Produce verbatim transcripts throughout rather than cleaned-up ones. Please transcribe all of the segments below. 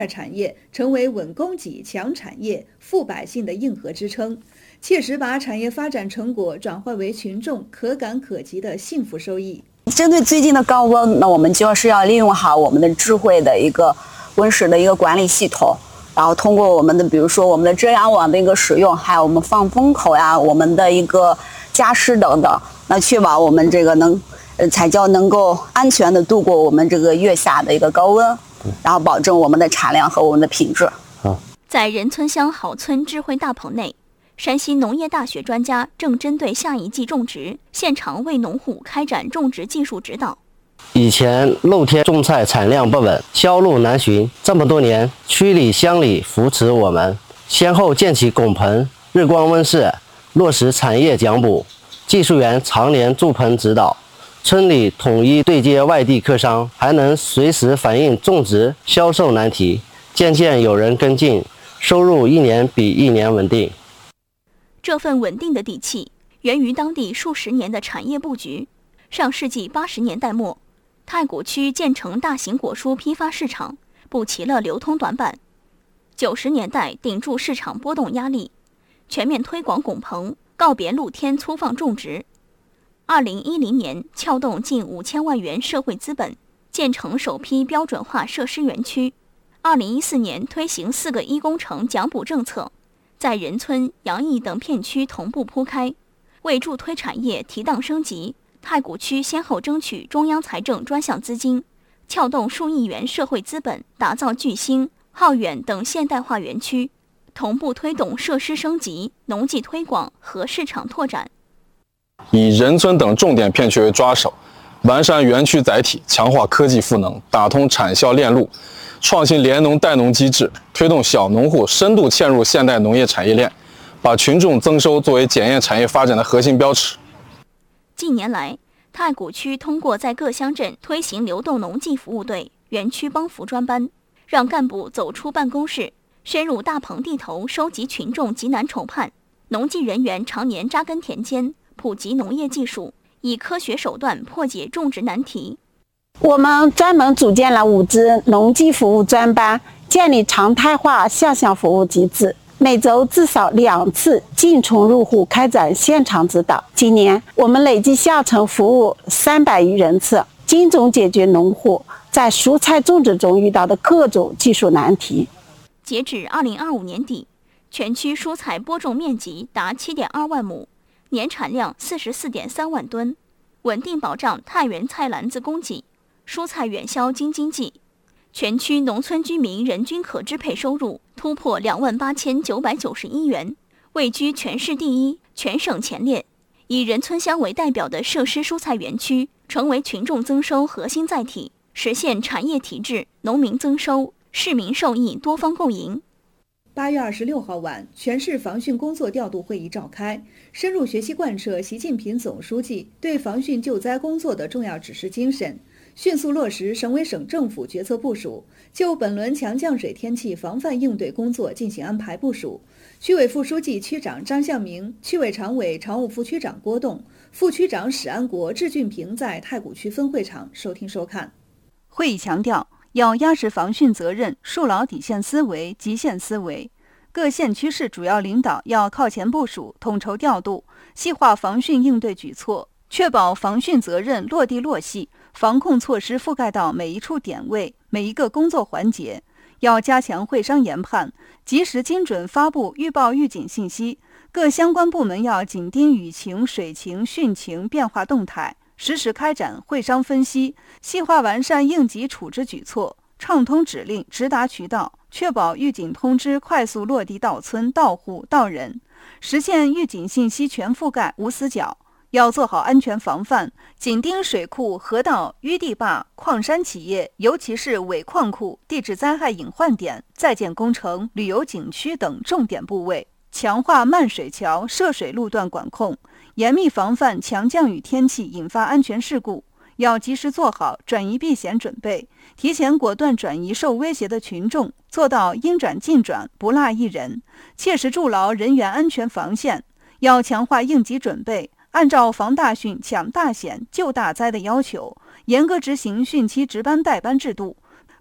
产业成为稳供给、强产业、富百姓的硬核支撑，切实把产业发展成果转化为群众可感可及的幸福收益。 针对最近的高温，那我们就是要利用好我们的智慧的一个温室的一个管理系统，然后通过我们的比如说我们的遮阳网的一个使用，还有我们放风口呀，我们的一个加湿等等，那确保我们这个能呃才叫能够安全的度过我们这个月下的一个高温，然后保证我们的产量和我们的品质。 在仁村乡好村智慧大棚内，山西农业大学专家正针对下一季种植，现场为农户开展种植技术指导。 以前露天种菜产量不稳，销路难寻，这么多年，区里乡里扶持我们，先后建起拱棚、日光温室，落实产业奖补，技术员常年驻棚指导，村里统一对接外地客商，还能随时反映种植、销售难题，渐渐有人跟进，收入一年比一年稳定。 这份稳定的底气源于当地数十年的产业布局。上世纪八十年代末，太谷区建成大型果蔬批发市场，补齐了流通短板。九十年代顶住市场波动压力，全面推广拱棚，告别露天粗放种植。二零一零年，撬动近五千万元社会资本，建成首批标准化设施园区。二零一四年推行四个一工程奖补政策，在仁村、杨邑等片区同步铺开，为助推产业提档升级，太谷区先后争取中央财政专项资金，撬动数亿元社会资本，打造巨星、浩远等现代化园区，同步推动设施升级、农技推广和市场拓展。 以仁村等重点片区为抓手，完善园区载体，强化科技赋能，打通产销链路，创新联农带农机制，推动小农户深度嵌入现代农业产业链，把群众增收作为检验产业发展的核心标尺。 近年来，太谷区通过在各乡镇推行流动农技服务队、园区帮扶专班，让干部走出办公室，深入大棚地头收集群众急难愁盼。农技人员常年扎根田间，普及农业技术，以科学手段破解种植难题。 我们专门组建了五支农技服务专班，建立常态化向上服务机制，每周至少两次进村入户开展现场指导。今年我们累计下沉服务三百余人次，精准解决农户在蔬菜种植中遇到的各种技术难题。 截至二零二五年底，全区蔬菜播种面积达 七点二万亩，年产量 四十四点三万吨，稳定保障太原菜篮子供给，蔬菜远销京津冀。全区农村居民人均可支配收入突破两万八千九百九十一元，位居全市第一、全省前列。以仁村乡为代表的设施蔬菜园区成为群众增收核心载体，实现产业提质、农民增收、市民受益多方共赢。 八月二十六号晚，全市防汛工作调度会议召开，深入学习贯彻习近平总书记对防汛救灾工作的重要指示精神，迅速落实省委省政府决策部署，就本轮强降水天气防范应对工作进行安排部署。区委副书记、区长张向明，区委常委、常务副区长郭栋，副区长史安国、质俊平在太谷区分会场收听收看。 会议强调，要压实防汛责任，树牢底线思维、极限思维。各县区市主要领导要靠前部署、统筹调度，细化防汛应对举措，确保防汛责任落地落细，防控措施覆盖到每一处点位、每一个工作环节。要加强会商研判，及时精准发布预报预警信息。各相关部门要紧盯雨情、水情、汛情变化动态，实时开展会商分析，细化完善应急处置举措，畅通指令、直达渠道，确保预警通知快速落地到村、到户、到人，实现预警信息全覆盖、无死角。要做好安全防范，紧盯水库、河道、淤地坝、矿山企业，尤其是伪矿库、地质灾害隐患点、在建工程、旅游景区等重点部位，强化漫水桥、涉水路段管控，严密防范强降雨天气引发安全事故。要及时做好转移避险准备，提前果断转移受威胁的群众，做到应转尽转，不落一人，切实筑牢人员安全防线。要强化应急准备，按照防大汛、抢大险、救大灾的要求，严格执行汛期值班带班制度，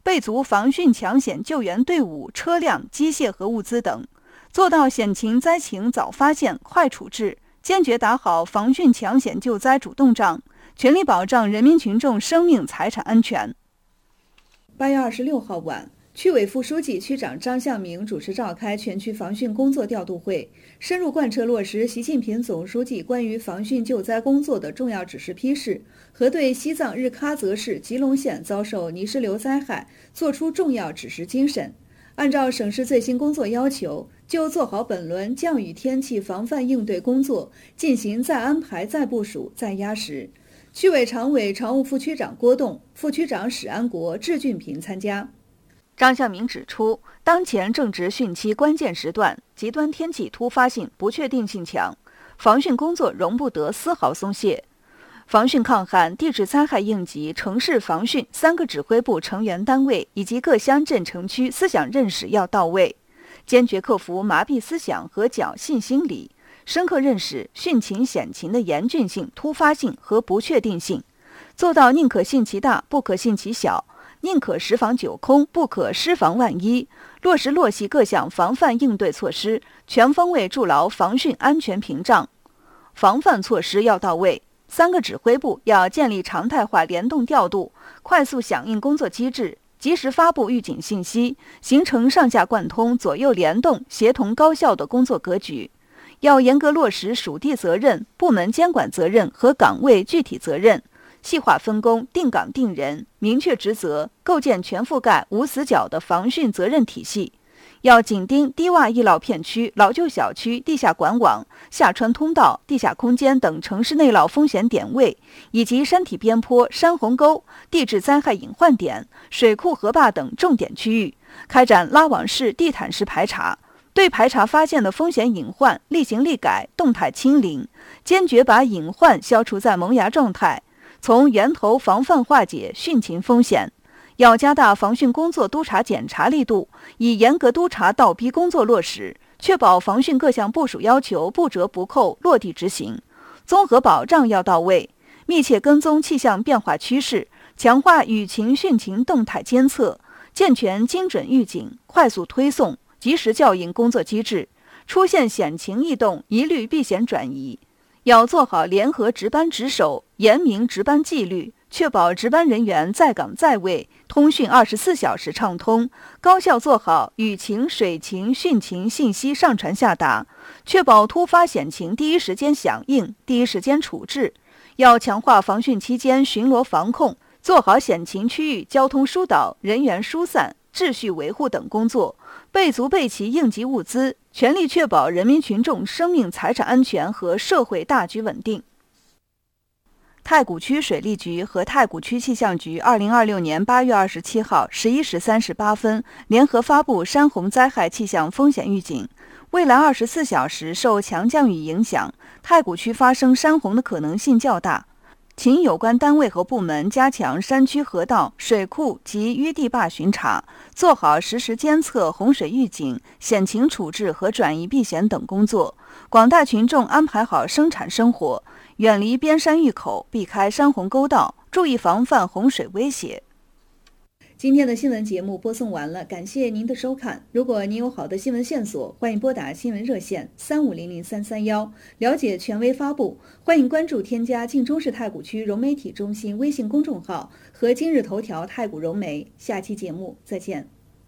备足防汛抢险救援队伍、车辆、机械和物资等，做到险情灾情早发现、快处置，坚决打好防汛抢险救灾主动仗，全力保障人民群众生命财产安全。 八月二十六号晚，区委副书记、区长张向明主持召开全区防汛工作调度会，深入贯彻落实习近平总书记关于防汛救灾工作的重要指示批示，和对西藏日喀则市吉隆县遭受泥石流灾害作出重要指示精神。按照省市最新工作要求，就做好本轮降雨天气防范应对工作进行再安排、再部署、再压实。区委常委、常务副区长郭栋、副区长史安国、质俊平参加。 张向明指出，当前正值汛期关键时段，极端天气突发性、不确定性强，防汛工作容不得丝毫松懈。防汛抗旱、地质灾害应急、城市防汛三个指挥部成员单位以及各乡镇城区思想认识要到位，坚决克服麻痹思想和侥幸心理，深刻认识汛情险情的严峻性、突发性和不确定性，做到宁可信其大，不可信其小，宁可十防九空，不可失防万一，落实落细各项防范应对措施，全方位筑牢防汛安全屏障。防范措施要到位，三个指挥部要建立常态化联动调度、快速响应工作机制，及时发布预警信息，形成上下贯通、左右联动、协同高效的工作格局。要严格落实属地责任、部门监管责任和岗位具体责任，细化分工，定岗定人，明确职责，构建全覆盖、无死角的防汛责任体系。要紧盯低洼易涝片区、老旧小区、地下管网、下穿通道、地下空间等城市内涝风险点位，以及山体边坡、山洪沟、地质灾害隐患点、水库河坝等重点区域，开展拉网式、地毯式排查。对排查发现的风险隐患立行立改，动态清零，坚决把隐患消除在萌芽状态，从源头防范化解汛情风险。要加大防汛工作督查检查力度，以严格督查倒逼工作落实，确保防汛各项部署要求不折不扣落地执行。综合保障要到位，密切跟踪气象变化趋势，强化雨情汛情动态监测，健全精准预警、快速推送、及时校应工作机制，出现险情异动一律避险转移。要做好联合值班值守，严明值班纪律，确保值班人员在岗在位，通讯二十四小时畅通，高效做好雨情、水情、汛情信息上传下达，确保突发险情第一时间响应、第一时间处置。要强化防汛期间巡逻防控，做好险情区域交通疏导、人员疏散、秩序维护等工作，备足备齐应急物资，全力确保人民群众生命财产安全和社会大局稳定。太谷区水利局和太谷区气象局二零二六年八月二十七号十一时三十八分联合发布山洪灾害气象风险预警。未来二十四小时受强降雨影响，太谷区发生山洪的可能性较大，请有关单位和部门加强山区河道、水库及淤地坝巡查，做好实时监测洪水预警、险情处置和转移避险等工作。广大群众安排好生产生活，远离边山峪口，避开山洪沟道，注意防范洪水威胁。 今天的新闻节目播送完了，感谢您的收看。如果您有好的新闻线索，欢迎拨打新闻热线三五零零三三一，了解权威发布。欢迎关注添加晋中市太谷区融媒体中心微信公众号和今日头条太谷融媒。下期节目再见。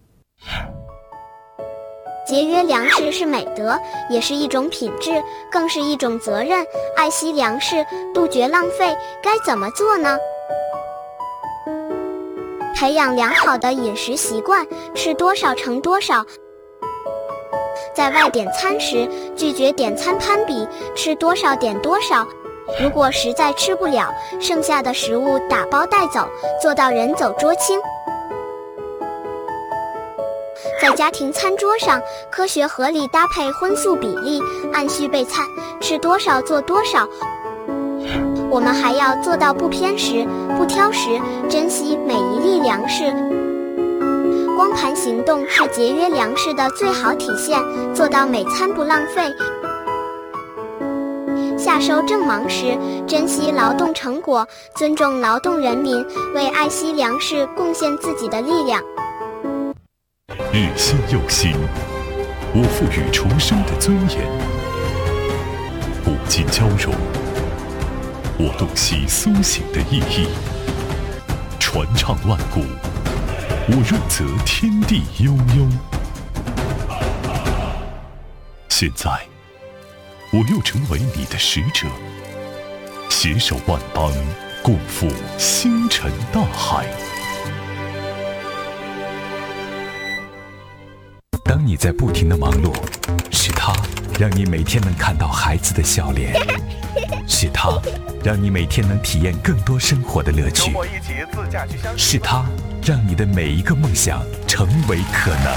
节约粮食是美德，也是一种品质，更是一种责任。爱惜粮食，杜绝浪费，该怎么做呢？培养良好的饮食习惯，吃多少盛多少。在外点餐时，拒绝点餐攀比，吃多少点多少。如果实在吃不了，剩下的食物打包带走，做到人走桌轻。在家庭餐桌上，科学合理搭配荤素比例，按需备餐，吃多少做多少。我们还要做到不偏食、不挑食，珍惜每一粒粮食。光盘行动是节约粮食的最好体现，做到每餐不浪费。 夏收正忙时，珍惜劳动成果，尊重劳动人民，为爱惜粮食贡献自己的力量。 日新又新，我赋予重生的尊严。古今交融，我洞悉苏醒的意义。传唱万古，我润泽天地悠悠。现在，我又成为你的使者，携手万邦，共赴星辰大海。当你在不停的忙碌，是他让你每天能看到孩子的笑脸，是他让你每天能体验更多生活的乐趣，是他让你的每一个梦想成为可能。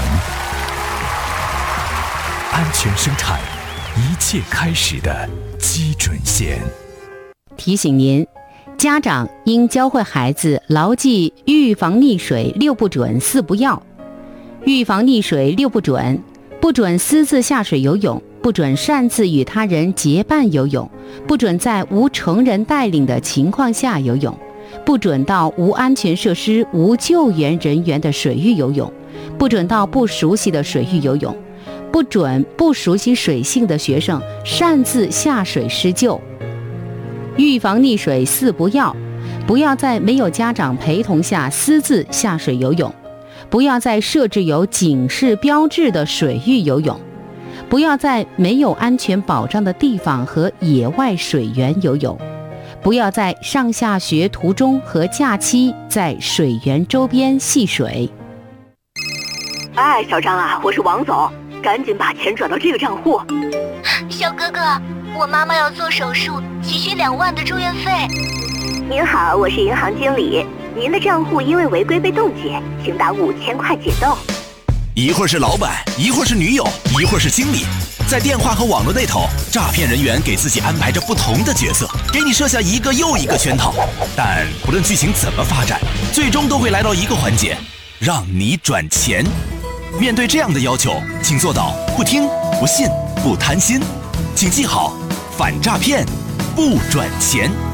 安全生产，一切开始的基准线。 提醒您，家长应教会孩子牢记预防溺水六不准四不要。预防溺水六不准：不准私自下水游泳，不准擅自与他人结伴游泳，不准在无成人带领的情况下游泳，不准到无安全设施、无救援人员的水域游泳，不准到不熟悉的水域游泳，不准不熟悉水性的学生擅自下水施救。预防溺水四不要：不要在没有家长陪同下私自下水游泳，不要在设置有警示标志的水域游泳，不要在没有安全保障的地方和野外水源游泳，不要在上下学途中和假期在水源周边戏水。 哎，小张啊，我是王总，赶紧把钱转到这个账户。 小哥哥，我妈妈要做手术，急需两万的住院费。 您好，我是银行经理，您的账户因为违规被冻结，请打五千块解冻。 一会儿是老板，一会儿是女友，一会儿是经理，在电话和网络那头，诈骗人员给自己安排着不同的角色，给你设下一个又一个圈套。但不论剧情怎么发展，最终都会来到一个环节，让你转钱。面对这样的要求，请做到不听、不信、不贪心。请记好，反诈骗，不转钱。